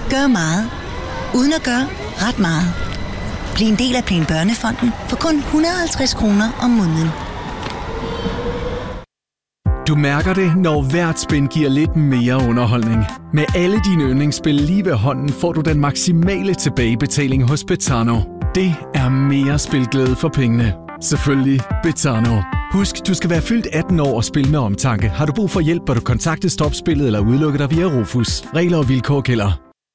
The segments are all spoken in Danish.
Gør meget. Uden at gøre ret meget. Bliv en del af Plan Børnefonden for kun 150 kroner om måneden. Du mærker det, når hvert spin giver lidt mere underholdning. Med alle dine yndlingsspil lige ved hånden, får du den maksimale tilbagebetaling hos Betano. Det er mere spilglæde for pengene. Selvfølgelig Betano. Husk, du skal være fyldt 18 år og spille med omtanke. Har du brug for hjælp, bør du kontakte Stopspillet eller udelukke dig via Rufus. Regler og vilkår gælder.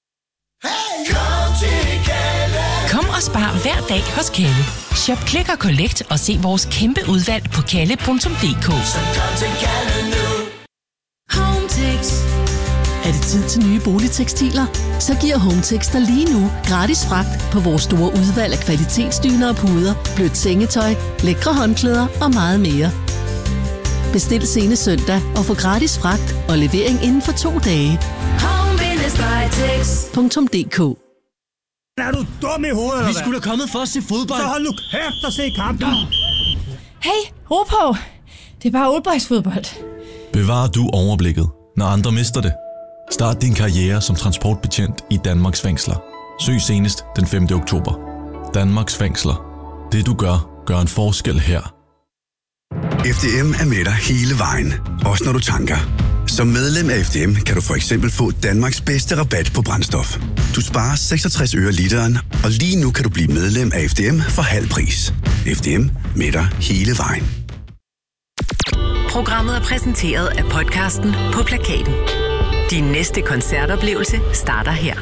Kom og spar hver dag hos Kalle. Shop Click og Collect og se vores kæmpe udvalg på kalle.dk. Hometex. Er det tid til nye boligtekstiler? Så giver Hometex dig lige nu gratis fragt på vores store udvalg af kvalitetsdyner og puder, blødt sengetøj, lækre håndklæder og meget mere. Bestil senest søndag og få gratis fragt og levering inden for 2 dage. Home-tex.dk. Er du dum i hovedet? Vi skulle da kommet for at se fodbold. Så hold nu kæft og se kampen. Hey, ro på. Det er bare oldboysfodbold. Bevar du overblikket, når andre mister det. Start din karriere som transportbetjent i Danmarks fængsler. Søg senest den 5. oktober. Danmarks fængsler. Det du gør, gør en forskel her. FDM er med dig hele vejen. Også når du tanker. Som medlem af FDM kan du for eksempel få Danmarks bedste rabat på brændstof. Du sparer 66 øre literen, og lige nu kan du blive medlem af FDM for halv pris. FDM med dig hele vejen. Programmet er præsenteret af podcasten På Plakaten. Din næste koncertoplevelse starter her.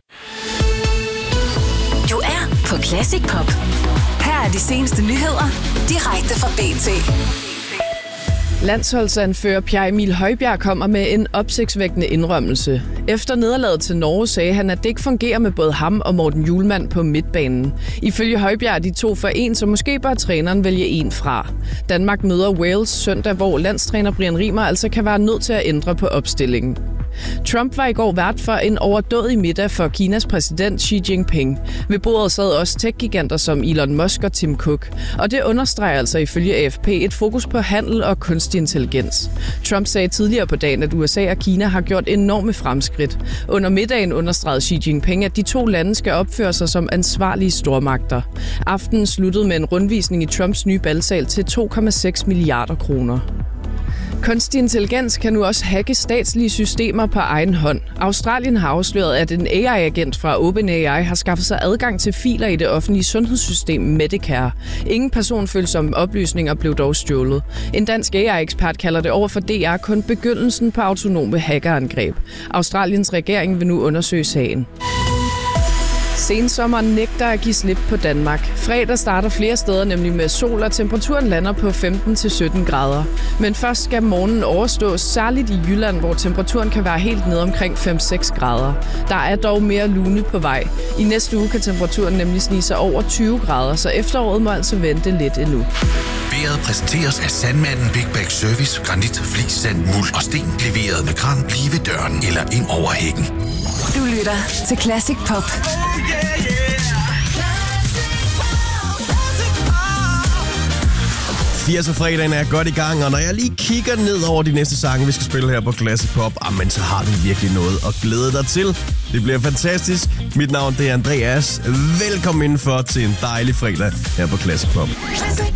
Du er på Classic Pop. Her er de seneste nyheder direkte fra BT. Landsholdsanfører Pierre Emil Højbjerg kommer med en opsigtsvækkende indrømmelse. Efter nederlaget til Norge sagde han, at det ikke fungerer med både ham og Morten Hjulmand på midtbanen. Ifølge Højbjerg er de 2 for 1, så måske bør træneren vælge en fra. Danmark møder Wales søndag, hvor landstræner Brian Riemer altså kan være nødt til at ændre på opstillingen. Trump var i går vært for en overdådig middag for Kinas præsident Xi Jinping. Ved bordet sad også tech-giganter som Elon Musk og Tim Cook. Og det understreger altså ifølge AFP et fokus på handel og kunstig intelligens. Trump sagde tidligere på dagen, at USA og Kina har gjort enorme fremskridt. Under middagen understregede Xi Jinping, at de 2 lande skal opføre sig som ansvarlige stormagter. Aftenen sluttede med en rundvisning i Trumps nye balsal til 2,6 milliarder kroner. Kunstig intelligens kan nu også hacke statslige systemer på egen hånd. Australien har afsløret, at en AI-agent fra OpenAI har skaffet sig adgang til filer i det offentlige sundhedssystem Medicare. Ingen personfølsomme oplysninger blev dog stjålet. En dansk AI-ekspert kalder det over for DR kun begyndelsen på autonome hackerangreb. Australiens regering vil nu undersøge sagen. Sensommeren nægter at give slip på Danmark. Fredag starter flere steder nemlig med sol, og temperaturen lander på 15-17 grader. Men først skal morgenen overstås, særligt i Jylland, hvor temperaturen kan være helt ned omkring 5-6 grader. Der er dog mere lune på vej. I næste uge kan temperaturen nemlig snige sig over 20 grader, så efteråret må altså vente lidt endnu. Vejret præsenteres af Sandmanden Big Bag Service, granit, flis, sand, muld og sten, leveret med kran lige ved døren eller ind over hækken. Du lytter til Classic Pop. 80'er-fredagen er godt i gang, og når jeg lige kigger ned over de næste sange, vi skal spille her på Classic Pop, men så har du virkelig noget at glæde dig til. Det bliver fantastisk. Mit navn det er Andreas. Velkommen indenfor til en dejlig fredag her på Classic Pop.